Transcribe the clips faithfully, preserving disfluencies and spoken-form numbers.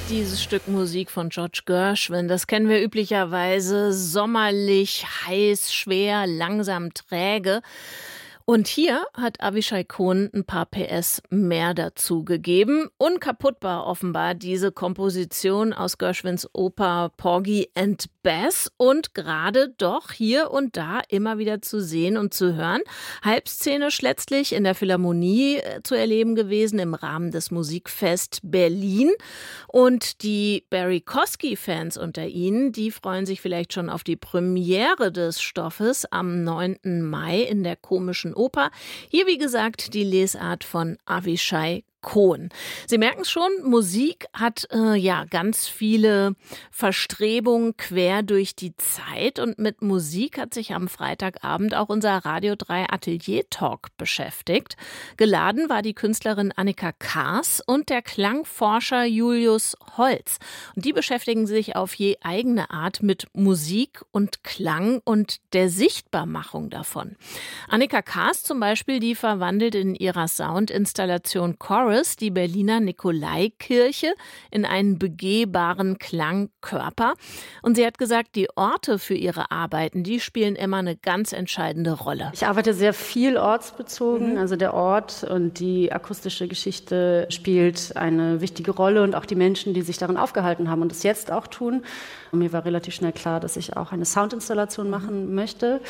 Dieses Stück Musik von George Gershwin, das kennen wir üblicherweise sommerlich, heiß, schwer, langsam, träge. Und hier hat Avishai Cohen ein paar P S mehr dazu gegeben. Unkaputtbar offenbar diese Komposition aus Gershwins Oper Porgy and Bess und gerade doch hier und da immer wieder zu sehen und zu hören. Halbszenisch letztlich in der Philharmonie zu erleben gewesen im Rahmen des Musikfest Berlin. Und die Barry Kosky-Fans unter Ihnen, die freuen sich vielleicht schon auf die Premiere des Stoffes am neunten Mai in der Komischen Oper. Hier, wie gesagt, die Lesart von Avishai Cohen. Sie merken es schon, Musik hat äh, ja ganz viele Verstrebungen quer durch die Zeit und mit Musik hat sich am Freitagabend auch unser Radio drei Atelier Talk beschäftigt. Geladen war die Künstlerin Annika Kaas und der Klangforscher Julius Holz. Und die beschäftigen sich auf je eigene Art mit Musik und Klang und der Sichtbarmachung davon. Annika Kaas zum Beispiel, die verwandelt in ihrer Soundinstallation Chorus die Berliner Nikolaikirche in einen begehbaren Klangkörper. Und sie hat gesagt, die Orte für ihre Arbeiten, die spielen immer eine ganz entscheidende Rolle. Ich arbeite sehr viel ortsbezogen. Mhm. Also der Ort und die akustische Geschichte spielt eine wichtige Rolle und auch die Menschen, die sich darin aufgehalten haben und es jetzt auch tun. Und mir war relativ schnell klar, dass ich auch eine Soundinstallation machen möchte,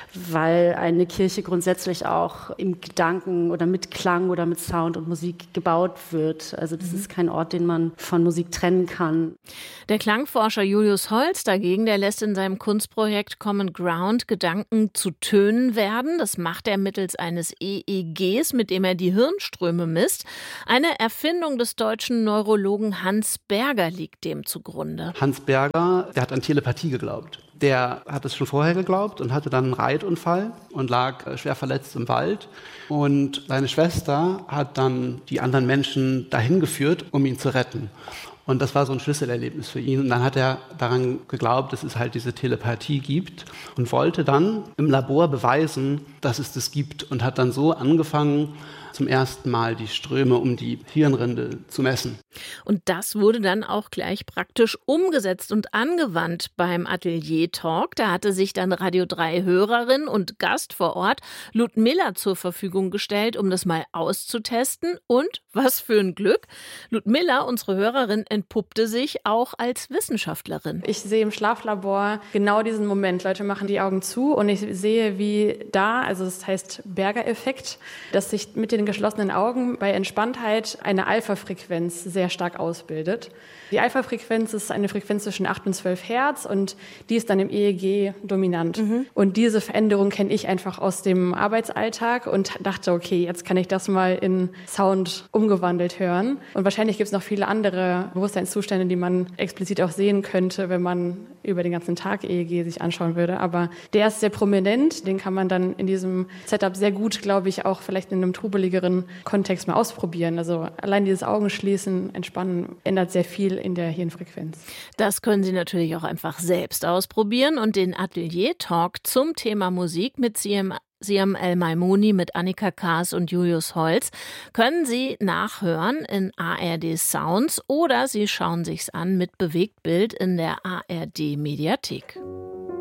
weil eine Kirche grundsätzlich auch im Gedanken oder mit Klang oder mit Sound und Musik gebaut wird. Also das mhm. ist kein Ort, den man von Musik trennen kann. Der Klangforscher Julius Holz dagegen, der lässt in seinem Kunstprojekt Common Ground Gedanken zu Tönen werden. Das macht er mittels eines E E Gs, mit dem er die Hirnströme misst. Eine Erfindung des deutschen Neurologen Hans Berger liegt dem zugrunde. Hans Berger, der hat an Telepathie geglaubt. Der hat es schon vorher geglaubt und hatte dann einen Reitunfall und lag schwer verletzt im Wald. Und seine Schwester hat dann die anderen Menschen dahin geführt, um ihn zu retten. Und das war so ein Schlüsselerlebnis für ihn. Und dann hat er daran geglaubt, dass es halt diese Telepathie gibt und wollte dann im Labor beweisen, dass es das gibt. Und hat dann so angefangen, zum ersten Mal die Ströme um die Hirnrinde zu messen. Und das wurde dann auch gleich praktisch umgesetzt und angewandt beim Atelier Talk. Da hatte sich dann Radio drei Hörerin und Gast vor Ort Ludmilla zur Verfügung gestellt, um das mal auszutesten. Und was für ein Glück, Ludmilla, unsere Hörerin, entpuppte sich auch als Wissenschaftlerin. Ich sehe im Schlaflabor genau diesen Moment. Leute machen die Augen zu und ich sehe, wie da, also das heißt Berger-Effekt, dass sich mit den geschlossenen Augen bei Entspanntheit eine Alpha-Frequenz sehr stark ausbildet. Die Alpha-Frequenz ist eine Frequenz zwischen acht und zwölf Hertz und die ist dann im E E G dominant. Mhm. Und diese Veränderung kenne ich einfach aus dem Arbeitsalltag und dachte, okay, jetzt kann ich das mal in Sound umgewandelt hören. Und wahrscheinlich gibt es noch viele andere Bewusstseinszustände, die man explizit auch sehen könnte, wenn man über den ganzen Tag E E G sich anschauen würde. Aber der ist sehr prominent, den kann man dann in diesem Setup sehr gut, glaube ich, auch vielleicht in einem trubeligen Kontext mal ausprobieren. Also allein dieses Augenschließen, Entspannen ändert sehr viel in der Hirnfrequenz. Das können Sie natürlich auch einfach selbst ausprobieren und den Atelier-Talk zum Thema Musik mit Siam Siam El-Maimouni, mit Annika Kaas und Julius Holz können Sie nachhören in A R D Sounds oder Sie schauen sich's an mit Bewegtbild in der A R D Mediathek.